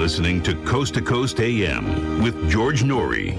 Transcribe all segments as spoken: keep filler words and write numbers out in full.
listening to Coast to Coast A M with George Norrie.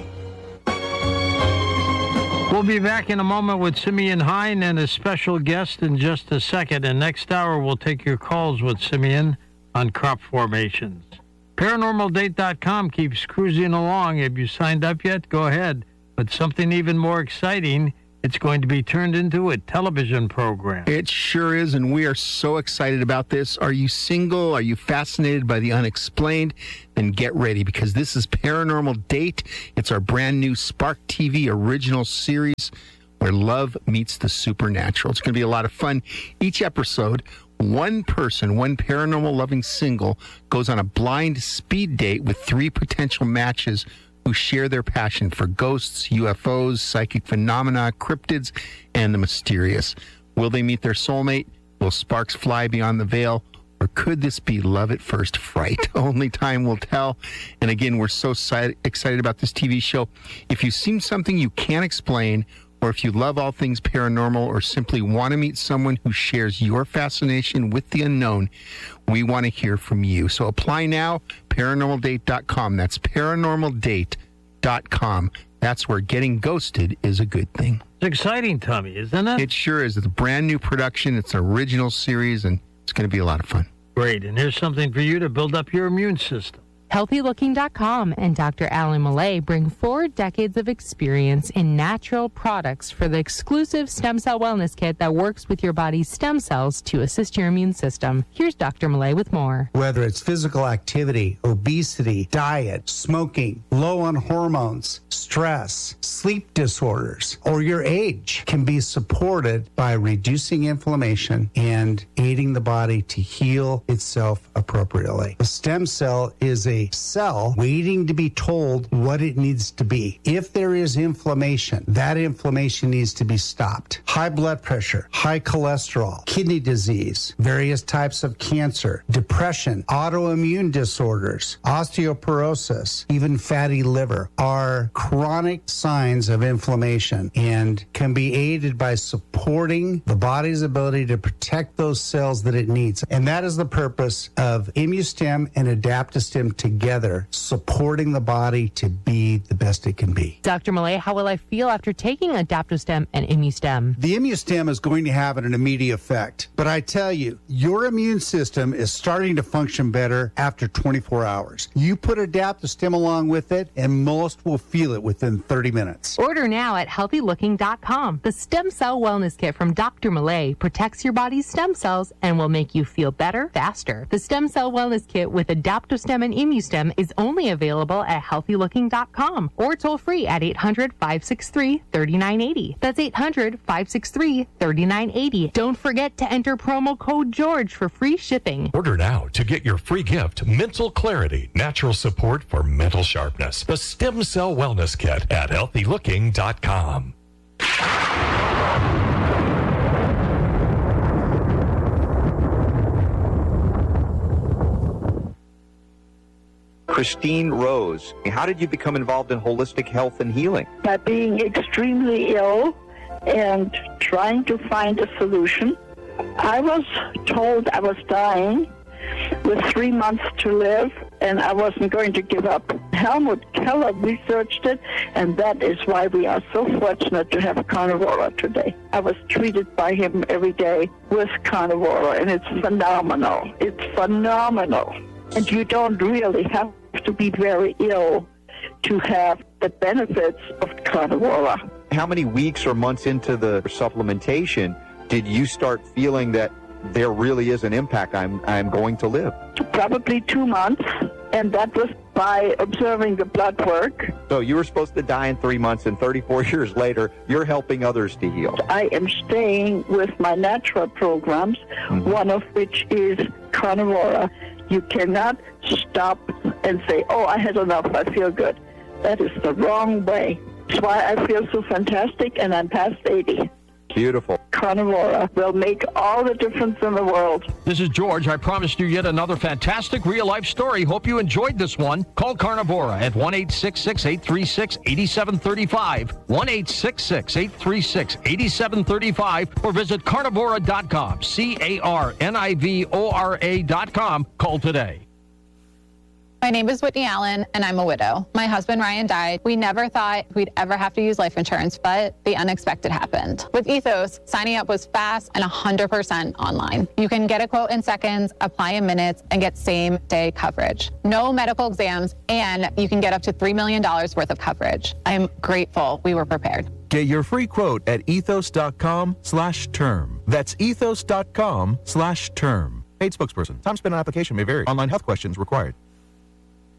We'll be back in a moment with Simeon Hein and a special guest in just a second. And next hour, we'll take your calls with Simeon on crop formations. Paranormal Date dot com keeps cruising along. Have you signed up yet? Go ahead. But something even more exciting, it's going to be turned into a television program. It sure is, and we are so excited about this. Are you single? Are you fascinated by the unexplained? Then get ready, because this is Paranormal Date. It's our brand new Spark T V original series where love meets the supernatural. It's going to be a lot of fun. Each episode, one person, one paranormal loving single, goes on a blind speed date with three potential matches who share their passion for ghosts, U F Os, psychic phenomena, cryptids, and the mysterious. Will they meet their soulmate? Will sparks fly beyond the veil? Or could this be love at first fright? Only time will tell. And again, we're so excited about this T V show. If you've seen something you can't explain, or if you love all things paranormal, or simply want to meet someone who shares your fascination with the unknown, we want to hear from you. So apply now, paranormal date dot com. That's paranormal date dot com. That's where getting ghosted is a good thing. It's exciting, Tommy, isn't it? It sure is. It's a brand new production. It's an original series, and it's going to be a lot of fun. Great. And here's something for you to build up your immune system. healthy looking dot com and Doctor Alan Millay bring four decades of experience in natural products for the exclusive Stem Cell Wellness Kit that works with your body's stem cells to assist your immune system. Here's Doctor Millay with more. Whether it's physical activity, obesity, diet, smoking, low on hormones, stress, sleep disorders, or your age can be supported by reducing inflammation and aiding the body to heal itself appropriately. A stem cell is a cell waiting to be told what it needs to be. If there is inflammation, that inflammation needs to be stopped. High blood pressure, high cholesterol, kidney disease, various types of cancer, depression, autoimmune disorders, osteoporosis, even fatty liver are chronic signs of inflammation and can be aided by supporting the body's ability to protect those cells that it needs. And that is the purpose of ImmuStem and AdaptoStem together, supporting the body to be the best it can be. Doctor Millay, how will I feel after taking AdaptoStem and ImmuStem? The ImmuStem is going to have an immediate effect. But I tell you, your immune system is starting to function better after twenty-four hours. You put AdaptoStem along with it, and most will feel it within thirty minutes. Order now at healthy looking dot com. The Stem Cell Wellness Kit from Doctor Millay protects your body's stem cells and will make you feel better faster. The Stem Cell Wellness Kit with AdaptoStem and ImmuStem is only available at healthy looking dot com or toll free at eight hundred, five six three, three nine eight zero. That's eight hundred, five six three, three nine eight zero. Don't forget to enter promo code George for free shipping. Order now to get your free gift, Mental Clarity, natural support for mental sharpness. The Stem Cell Wellness Kit at healthy looking dot com. Christine Rose, how did you become involved in holistic health and healing? By being extremely ill and trying to find a solution. I was told I was dying with three months to live, and I wasn't going to give up. Helmut Keller researched it, and that is why we are so fortunate to have Carnivora today. I was treated by him every day with Carnivora, and it's phenomenal. It's phenomenal. And you don't really have to be very ill to have the benefits of Carnivora. How many weeks or months into the supplementation did you start feeling that there really is an impact? I'm I'm going to live. Probably two months, and that was by observing the blood work. So you were supposed to die in three months, and thirty-four years later, you're helping others to heal. I am staying with my natural programs, mm-hmm. one of which is Carnivora. You cannot stop and say, oh, I had enough, I feel good. That is the wrong way. That's why I feel so fantastic, and I'm past eighty. Beautiful. Carnivora will make all the difference in the world. This is George. I promised you yet another fantastic real-life story. Hope you enjoyed this one. Call Carnivora at one eight six six, eight three six, eight seven three five, one eight six six, eight three six, eight seven three five, or visit carnivora dot com, C A R N I V O R A dot com. Call today. My name is Whitney Allen, and I'm a widow. My husband, Ryan, died. We never thought we'd ever have to use life insurance, but the unexpected happened. With Ethos, signing up was fast and one hundred percent online. You can get a quote in seconds, apply in minutes, and get same-day coverage. No medical exams, and you can get up to three million dollars worth of coverage. I am grateful we were prepared. Get your free quote at ethos.com slash term. That's ethos.com slash term. Paid spokesperson. Time spent on application may vary. Online health questions required.